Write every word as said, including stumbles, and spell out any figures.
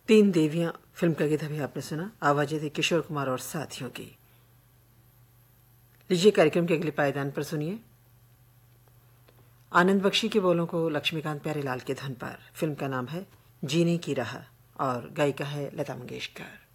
तीन देवियां फिल्म का गीत अभी आपने सुना। आवाजें थी किशोर कुमार और साथियों की। लीजिए कार्यक्रम के अगले पायदान पर सुनिए आनंद बख्शी के बोलों को लक्ष्मीकांत प्यारेलाल के धुन पर। फिल्म का नाम है जीने की राह और गायिका है लता मंगेशकर।